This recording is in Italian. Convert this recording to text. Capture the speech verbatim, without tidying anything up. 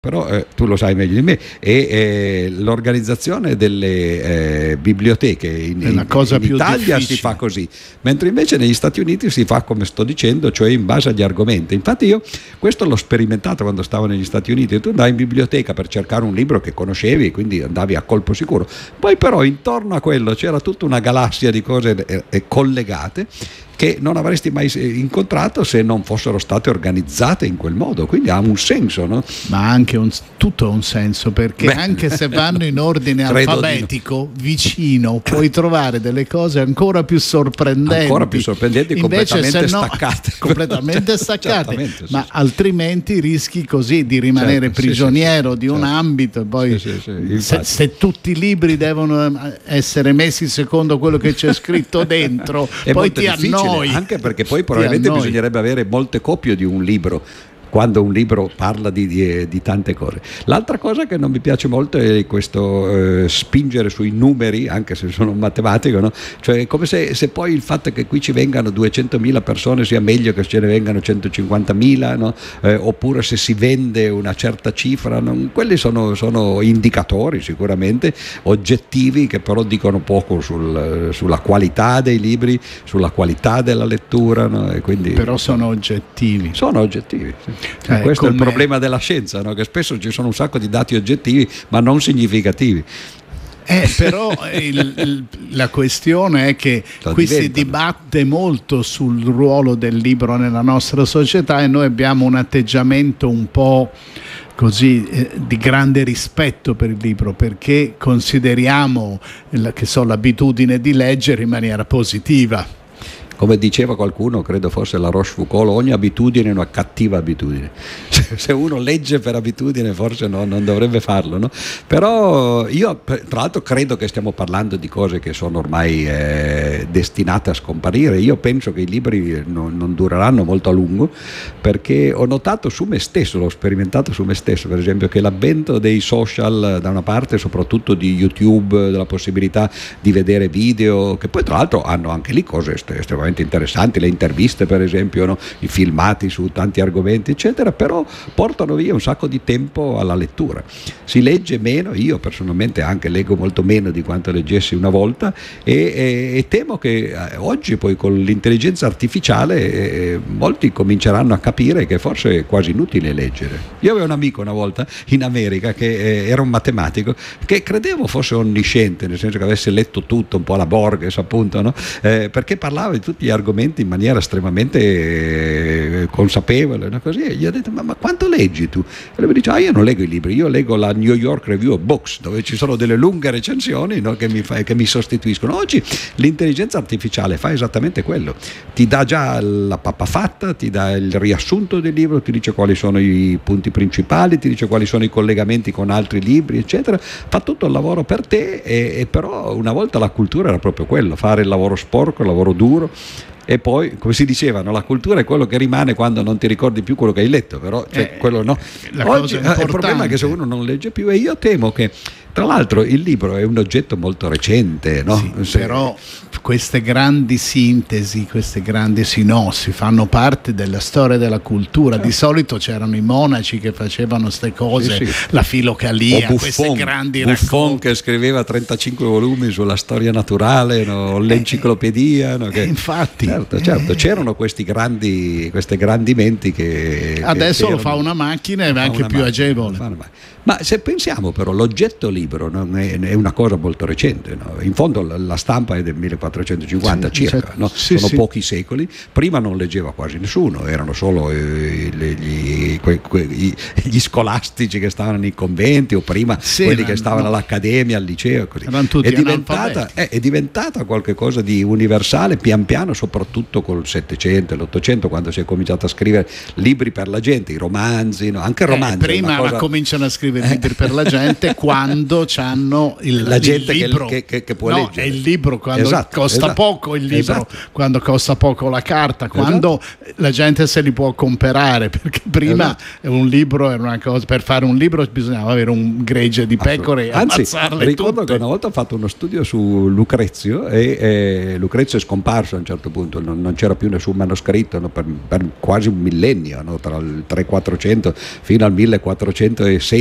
però eh, tu lo sai meglio di me, e eh, l'organizzazione delle eh, biblioteche in, è una cosa in più Italia difficile. Si fa così, mentre invece negli Stati Uniti si fa come sto dicendo, cioè in base agli argomenti. Infatti io questo l'ho sperimentato quando stavo negli Stati Uniti. Tu andavi in biblioteca per cercare un libro che conoscevi, quindi andavi a colpo sicuro, poi però intorno a quello c'era tutta una galassia di cose eh, eh, collegate che non avresti mai incontrato se non fossero state organizzate in quel modo, quindi ha un senso, no? Ma anche un, tutto ha un senso, perché Beh, anche se vanno in ordine credo alfabetico no. vicino puoi trovare delle cose ancora più sorprendenti, ancora più sorprendenti, invece completamente se no, staccate completamente staccate sì, ma sì. altrimenti rischi così di rimanere certo, prigioniero sì, sì, di certo. un ambito e poi sì, sì, sì, se, se tutti i libri devono essere messi secondo quello che c'è scritto dentro poi ti annoi, anche perché poi probabilmente bisognerebbe avere molte copie di un libro quando un libro parla di, di, di tante cose. L'altra cosa che non mi piace molto è questo eh, spingere sui numeri, anche se sono un matematico, no? Cioè è come se, se poi il fatto che qui ci vengano duecentomila persone sia meglio che ce ne vengano centocinquantamila, no? eh, oppure se si vende una certa cifra, no? Quelli sono, sono indicatori sicuramente oggettivi che però dicono poco sul, sulla qualità dei libri, sulla qualità della lettura, no? E quindi, però sono oggettivi. Sono oggettivi, sì. Eh, questo è il come... problema della scienza, no? Che spesso ci sono un sacco di dati oggettivi ma non significativi. Eh, però il, il, la questione è che Lo qui diventano. si dibatte molto sul ruolo del libro nella nostra società e noi abbiamo un atteggiamento un po' così eh, di grande rispetto per il libro, perché consideriamo la, che so, l'abitudine di leggere in maniera positiva. Come diceva qualcuno, credo fosse la Rochefoucauld, ogni abitudine è una cattiva abitudine. Se uno legge per abitudine forse no, non dovrebbe farlo, no? Però io tra l'altro credo che stiamo parlando di cose che sono ormai eh, destinate a scomparire. Io penso che i libri non, non dureranno molto a lungo, perché ho notato su me stesso, l'ho sperimentato su me stesso, per esempio, che l'avvento dei social da una parte, soprattutto di YouTube, della possibilità di vedere video, che poi tra l'altro hanno anche lì cose estremamente interessanti, le interviste per esempio, no? I filmati su tanti argomenti eccetera, però portano via un sacco di tempo alla lettura, si legge meno. Io personalmente anche leggo molto meno di quanto leggessi una volta e, e, e temo che oggi poi con l'intelligenza artificiale eh, molti cominceranno a capire che forse è quasi inutile leggere. Io avevo un amico una volta in America che eh, era un matematico che credevo fosse onnisciente, nel senso che avesse letto tutto un po' alla Borges appunto, no? eh, perché parlava di tutti gli argomenti in maniera estremamente eh, consapevole, no? Così, e gli ho detto ma, ma quanto leggi tu? E lui mi dice ah io non leggo i libri, io leggo la New York Review of Books dove ci sono delle lunghe recensioni, no? che, mi fa, che mi sostituiscono. Oggi l'intelligenza artificiale fa esattamente quello, ti dà già la pappa fatta, ti dà il riassunto del libro, ti dice quali sono i punti principali, ti dice quali sono i collegamenti con altri libri eccetera, fa tutto il lavoro per te e, e però una volta la cultura era proprio quello, fare il lavoro sporco, il lavoro duro. E poi, come si diceva, no? La cultura è quello che rimane quando non ti ricordi più quello che hai letto, però cioè, eh, quello no. Oggi eh, il problema è che se uno non legge più, e io temo che tra l'altro il libro è un oggetto molto recente, no? Sì, se... però queste grandi sintesi, queste grandi sinossi fanno parte della storia della cultura. Di solito c'erano i monaci che facevano queste cose, sì, sì. La Filocalia, Buffon, queste grandi Buffon racconti. Che scriveva trentacinque volumi sulla storia naturale, no? L'enciclopedia, no? Che... infatti certo, certo. C'erano questi grandi, queste grandi menti che adesso che lo fa una macchina e è anche più macchina, agevole. Ma se pensiamo però, l'oggetto libro non è, è una cosa molto recente, no? In fondo la, la stampa è del millequattrocentocinquanta sì, circa, certo. no? sì, sono sì. pochi secoli. Prima non leggeva quasi nessuno, erano solo eh, gli, que, que, gli, gli scolastici che stavano nei conventi, o prima sì, quelli che stavano no. all'accademia, al liceo, così. Erano tutti è diventata, è, è diventata qualcosa di universale pian piano, soprattutto col Settecento e l'Ottocento, quando si è cominciato a scrivere libri per la gente, i romanzi, no? Anche romanzi. Eh, prima cosa... cominciano a scrivere libri per la gente quando c'hanno il, la gente il libro che, che, che può no, leggere. è il libro quando esatto, costa esatto, poco il libro, esatto. quando costa poco la carta, quando esatto. la gente se li può comprare, perché prima esatto. un libro era una cosa, per fare un libro bisognava avere un gregge di pecore e Anzi, ammazzarle ricordo tutte. che una volta ho fatto uno studio su Lucrezio e eh, Lucrezio è scomparso a un certo punto, appunto non, non c'era più nessun manoscritto, no, per, per quasi un millennio, no, tra il trecento quattrocento fino al millequattrocentosedici